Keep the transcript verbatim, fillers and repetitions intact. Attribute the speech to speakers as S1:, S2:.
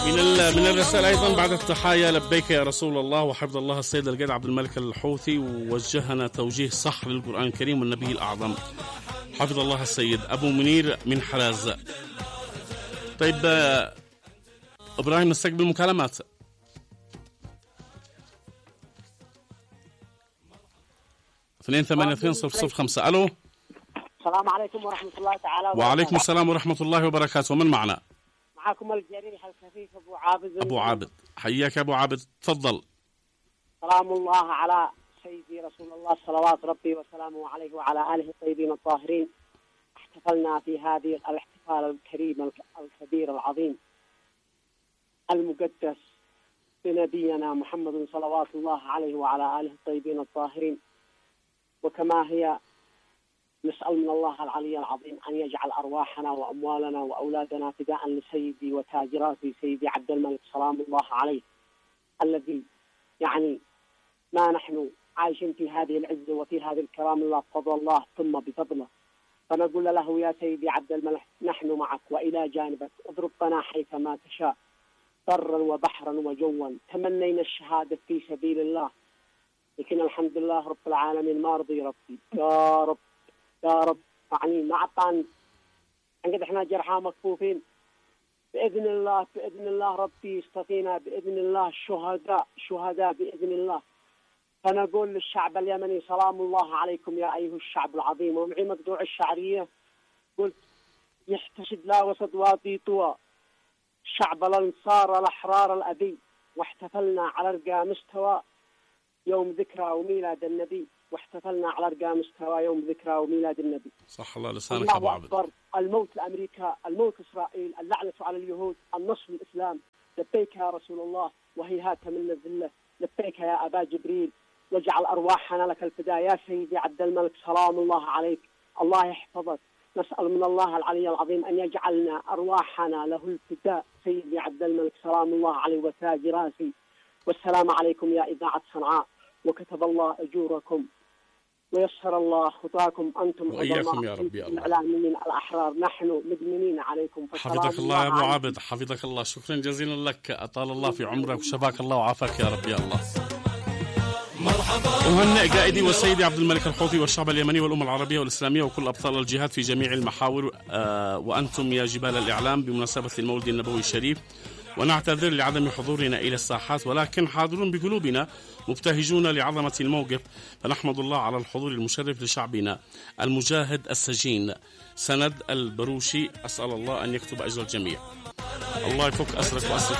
S1: من من الرسائل أيضا بعد التحايا: لبيك يا رسول الله وحفظ الله السيد القائد عبد الملك الحوثي، ووجهنا توجيه صح للقرآن الكريم والنبي الأعظم حفظ الله السيد. أبو منير من حراز. طيب إبراهيم نستقبل مكالمات. اثنين ثمانية اثنين صفر صفر خمسة. ألو.
S2: السلام عليكم ورحمة الله تعالى وبركاته.
S1: وعليكم السلام ورحمة الله وبركاته. ومن معنا؟
S2: معكم الجريح الخفيف أبو عابد.
S1: أبو عابد، حياك أبو عابد، تفضل.
S2: سلام الله على سيدي رسول الله صلوات ربي وسلامه عليه وعلى آله الطيبين الطاهرين. احتفلنا في هذه الاحتفال الكريم الكبير العظيم المقدس بنبينا محمد صلوات الله عليه وعلى آله الطيبين الطاهرين، وكما هي نسأل من الله العلي العظيم أن يجعل أرواحنا وأموالنا وأولادنا فداء لسيدي وتاج راسي سيدي عبد الملك سلام الله عليه، الذي يعني ما نحن عايشين في هذه العزة وفي هذه الكرام إلا بفضل الله ثم بفضله. فنقول له: يا سيدي عبد الملك نحن معك وإلى جانبك، اضرب بنا حيثما تشاء، برا وبحرا وجوا. تمنينا الشهادة في سبيل الله، لكن الحمد لله رب العالمين ما رضي ربي. يا رب يا رب يعني ما عطان عقد احنا جرحى مكفوفين بإذن الله بإذن الله ربي يستطينا بإذن الله الشهداء شهداء بإذن الله. فنقول للشعب اليمني: سلام الله عليكم يا أيها الشعب العظيم. ومعي مقطوع الشعرية قلت: يحتشد لا وسط وادي طوى شعب الأنصار الأحرار الأبي، واحتفلنا على أرقى مستوى يوم ذكرى وميلاد النبي، واحتفلنا على أرقى مستوى يوم ذكرى وميلاد النبي.
S1: صح الله لسانك أبو عبد.
S2: الله أكبر. الموت لأمريكا، الموت إسرائيل، اللعنة على اليهود، النصر الإسلام. لبيك يا رسول الله وهيهات من الذلة، لبيك يا أبا جبريل، واجعل أرواحنا لك الفداء يا سيدي عبد الملك سلام الله عليك. الله يحفظك. نسأل من الله العلي العظيم أن يجعلنا أرواحنا له الفداء سيدي عبد الملك سلام الله عليه وتاج راسي. والسلام عليكم يا إذاعة صنعاء، وكتب الله أجوركم ويسر الله خطاكم أنتم
S1: وإياكم يا رب يا الله
S2: الإعلاميين الأحرار. نحن مدمنين عليكم.
S1: حفظك الله يا أبو عابد، حفظك الله. شكرا جزيلا لك، أطال الله في عمرك وشفاك الله وعافاك يا رب يا الله. أهنئ قائدي وسيدي عبد الملك الحوثي والشعب اليمني والأمة العربية والإسلامية وكل أبطال الجهاد في جميع المحاور، آه وأنتم يا جبال الإعلام بمناسبة المولد النبوي الشريف. ونعتذر لعدم حضورنا إلى الساحات، ولكن حاضرون بقلوبنا مبتهجون لعظمة الموقف. فنحمد الله على الحضور المشرف لشعبنا المجاهد السجين سند البروشي. أسأل الله أن يكتب أجر الجميع. الله يفك أسرك وأسرك